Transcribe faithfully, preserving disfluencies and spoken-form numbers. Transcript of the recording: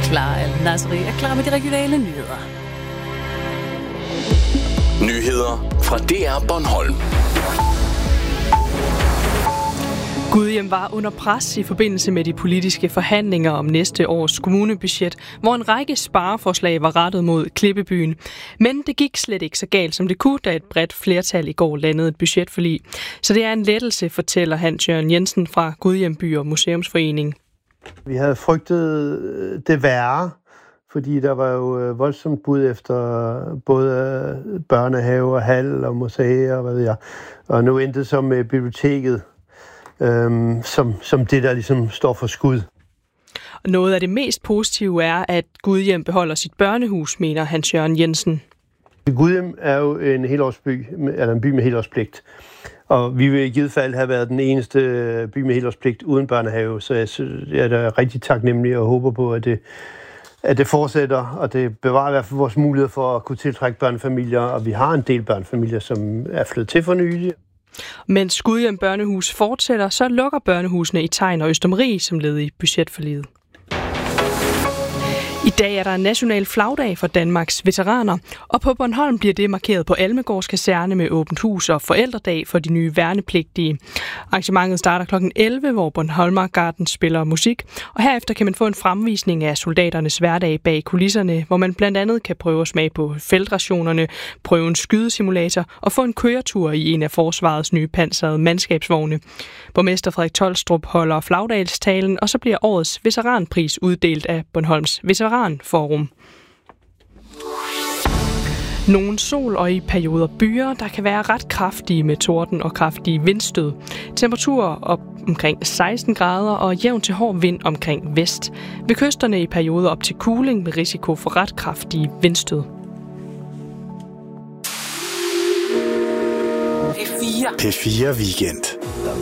klar. Al-Nasri er klar med de regionale nyheder. Nyheder fra D R Bornholm. Gudhjem var under pres i forbindelse med de politiske forhandlinger om næste års kommunebudget, hvor en række spareforslag var rettet mod Klippebyen. Men det gik slet ikke så galt, som det kunne, da et bredt flertal i går landede et budgetforlig. Så det er en lettelse, fortæller Hans Jørgen Jensen fra Gudhjem By- og Museumsforening. Vi havde frygtet det værre, fordi der var jo voldsomt bud efter både børnehave og hal og museer og hvad ved jeg. Og nu endte det så med biblioteket, øhm, som, som det, der ligesom står for skud. Noget af det mest positive er, at Gudhjem beholder sit børnehus, mener Hans Jørgen Jensen. Gudhjem er jo en helårsby, eller en by med helårspligt. Og vi vil i givet fald have været den eneste by med helårspligt uden børnehave, så jeg, synes, jeg er da rigtig taknemmelig og håber på, at det, at det fortsætter, og det bevarer i hvert fald vores mulighed for at kunne tiltrække børnefamilier, og vi har en del børnefamilier, som er flyttet til for nylig. Mens Gudhjem Børnehus fortsætter, så lukker børnehusene i Tegn og Østermarie som led i budgetforliget. I dag er der en national flagdag for Danmarks veteraner, og på Bornholm bliver det markeret på Almegårds Kaserne med åbent hus og forældredag for de nye værnepligtige. Arrangementet starter klokken elleve, hvor Bornholmergarden spiller musik, og herefter kan man få en fremvisning af soldaternes hverdag bag kulisserne, hvor man blandt andet kan prøve at smage på feltrationerne, prøve en skydesimulator og få en køretur i en af forsvarets nye pansrede mandskabsvogne. Borgmester Frederik Tolstrup holder flagdagstalen, og så bliver årets veteranpris uddelt af Bornholms Veteranforum. Nogle sol og i perioder byer, der kan være ret kraftige med torden og kraftige vindstød. Temperaturer op omkring seksten grader og jævn til hård vind omkring vest. Ved kysterne i perioder op til kuling med risiko for ret kraftige vindstød. P fire. P fire Weekend.